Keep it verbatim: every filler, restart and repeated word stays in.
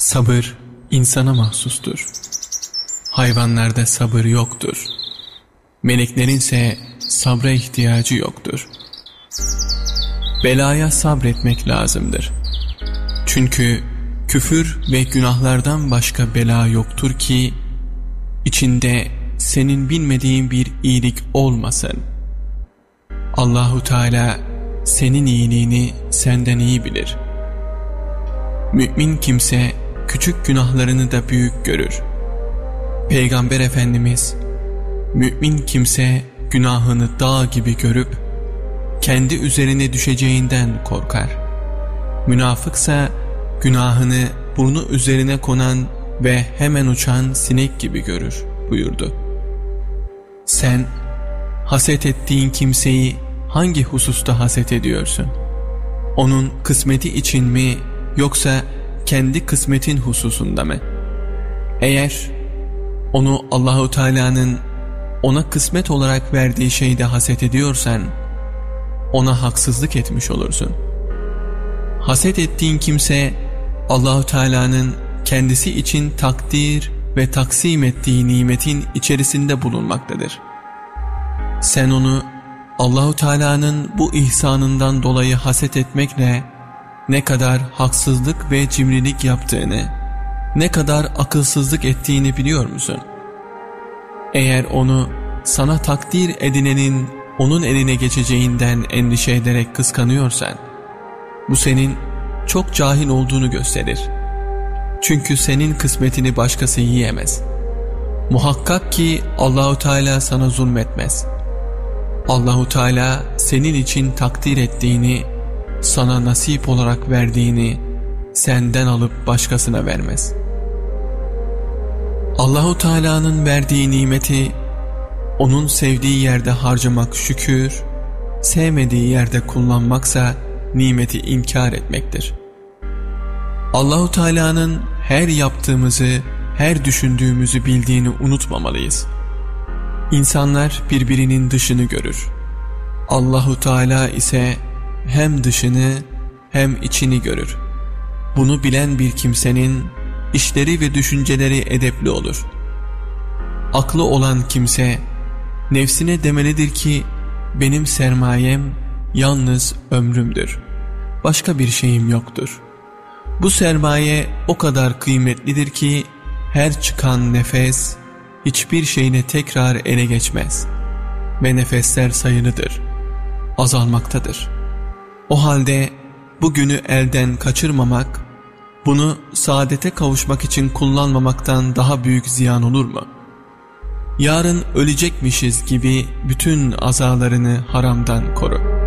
Sabır insana mahsustur. Hayvanlarda sabır yoktur. Meleklerinse sabra ihtiyacı yoktur. Belaya sabretmek lazımdır. Çünkü küfür ve günahlardan başka bela yoktur ki içinde senin bilmediğin bir iyilik olmasın. Allahu Teala senin iyiliğini senden iyi bilir. Mümin kimse küçük günahlarını da büyük görür. Peygamber Efendimiz, mümin kimse günahını dağ gibi görüp kendi üzerine düşeceğinden korkar. Münafıksa günahını burnu üzerine konan ve hemen uçan sinek gibi görür buyurdu. Sen haset ettiğin kimseyi hangi hususta haset ediyorsun? Onun kısmeti için mi yoksa kendi kısmetin hususunda mı? Eğer onu Allahu Teala'nın ona kısmet olarak verdiği şeyde haset ediyorsan ona haksızlık etmiş olursun. Haset ettiğin kimse Allahu Teala'nın kendisi için takdir ve taksim ettiği nimetin içerisinde bulunmaktadır. Sen onu Allahu Teala'nın bu ihsanından dolayı haset etmekle ne kadar haksızlık ve cimrilik yaptığını, ne kadar akılsızlık ettiğini biliyor musun? Eğer onu sana takdir edinenin onun eline geçeceğinden endişe ederek kıskanıyorsan, bu senin çok cahil olduğunu gösterir. Çünkü senin kısmetini başkası yiyemez. Muhakkak ki Allahu Teala sana zulmetmez. Allahu Teala senin için takdir ettiğini, sana nasip olarak verdiğini senden alıp başkasına vermez. Allahu Teala'nın verdiği nimeti onun sevdiği yerde harcamak şükür, sevmediği yerde kullanmaksa nimeti inkar etmektir. Allahu Teala'nın her yaptığımızı, her düşündüğümüzü bildiğini unutmamalıyız. İnsanlar birbirinin dışını görür. Allahu Teala ise hem dışını hem içini görür. Bunu bilen bir kimsenin işleri ve düşünceleri edepli olur. Aklı olan kimse nefsine demelidir ki benim sermayem yalnız ömrümdür. Başka bir şeyim yoktur. Bu sermaye o kadar kıymetlidir ki her çıkan nefes hiçbir şeyine tekrar ele geçmez ve nefesler sayılıdır, azalmaktadır. O halde bugünü elden kaçırmamak, bunu saadete kavuşmak için kullanmamaktan daha büyük ziyan olur mu? Yarın ölecekmişiz gibi bütün azalarını haramdan koru.